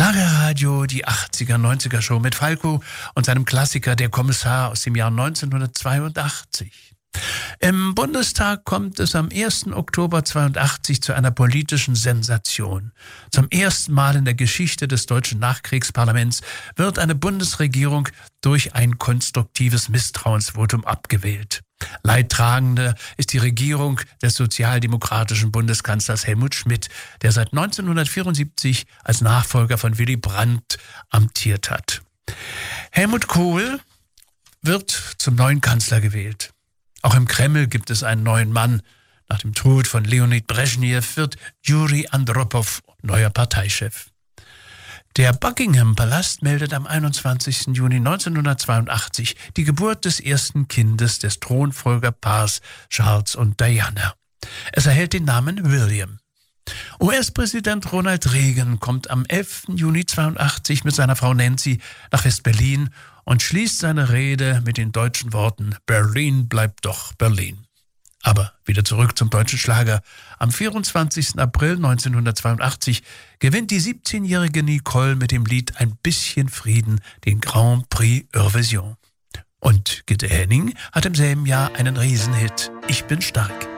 Schlagerradio, die 80er, 90er Show mit Falco und seinem Klassiker Der Kommissar aus dem Jahr 1982. Im Bundestag kommt es am 1. Oktober 82 zu einer politischen Sensation. Zum ersten Mal in der Geschichte des deutschen Nachkriegsparlaments wird eine Bundesregierung durch ein konstruktives Misstrauensvotum abgewählt. Leidtragende ist die Regierung des sozialdemokratischen Bundeskanzlers Helmut Schmidt, der seit 1974 als Nachfolger von Willy Brandt amtiert hat. Helmut Kohl wird zum neuen Kanzler gewählt. Auch im Kreml gibt es einen neuen Mann. Nach dem Tod von Leonid Brezhnev wird Juri Andropow neuer Parteichef. Der Buckingham-Palast meldet am 21. Juni 1982 die Geburt des ersten Kindes des Thronfolgerpaars Charles und Diana. Es erhält den Namen William. US-Präsident Ronald Reagan kommt am 11. Juni 1982 mit seiner Frau Nancy nach West-Berlin und schließt seine Rede mit den deutschen Worten „Berlin bleibt doch Berlin". Aber wieder zurück zum deutschen Schlager. Am 24. April 1982 gewinnt die 17-jährige Nicole mit dem Lied Ein bisschen Frieden den Grand Prix Eurovision. Und Gitte Henning hat im selben Jahr einen Riesenhit, Ich bin stark.